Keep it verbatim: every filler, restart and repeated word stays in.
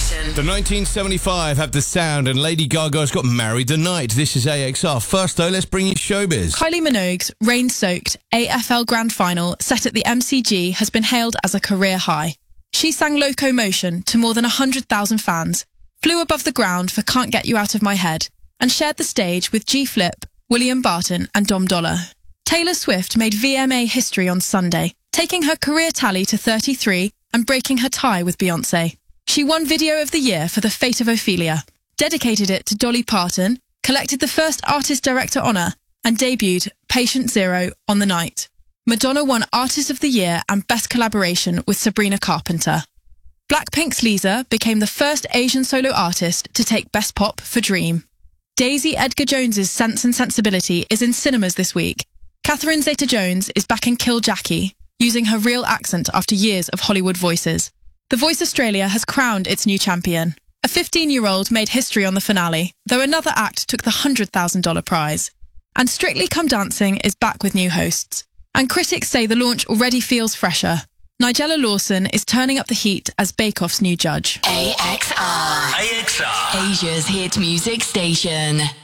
Station. The nineteen seventy-five have the sound, and Lady Gaga's got married tonight. This is A X R. First, though, let's bring you showbiz. Kylie Minogue's rain-soaked A F L Grand Final set at the M C G has been hailed as a career high. She sang Locomotion to more than one hundred thousand fans, flew above the ground for Can't Get You Out of My Head, and shared the stage with G-Flip, William Barton and Dom Dollar. Taylor Swift made V M A history on Sunday, taking her career tally to thirty-three and breaking her tie with Beyoncé. She won Video of the Year for The Fate of Ophelia, dedicated it to Dolly Parton, collected the first Artist Director honour, and debuted Patient Zero on the night. Madonna won Artist of the Year and Best Collaboration with Sabrina Carpenter. Blackpink's Lisa became the first Asian solo artist to take Best Pop for Dream. Daisy Edgar-Jones's Sense and Sensibility is in cinemas this week. Catherine Zeta-Jones is back in Kill Jackie, using her real accent after years of Hollywood voices. The Voice Australia has crowned its new champion. A fifteen-year-old made history on the finale, though another act took the one hundred thousand dollars prize. And Strictly Come Dancing is back with new hosts. And critics say the launch already feels fresher. Nigella Lawson is turning up the heat as Bake Off's new judge. A X R. A X R. Asia's hit music station.